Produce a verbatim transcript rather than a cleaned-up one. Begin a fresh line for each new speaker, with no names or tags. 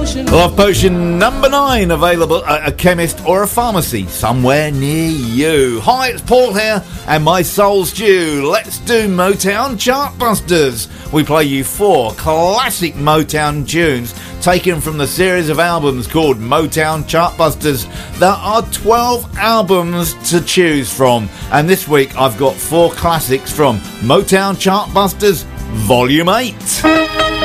Love Potion number nine, available at a chemist or a pharmacy somewhere near you. Hi, it's Paul here, and my soul's due. Let's do Motown Chartbusters. We play you four classic Motown tunes taken from the series of albums called Motown Chartbusters. There are twelve albums to choose from, and this week I've got four classics from Motown Chartbusters Volume eight.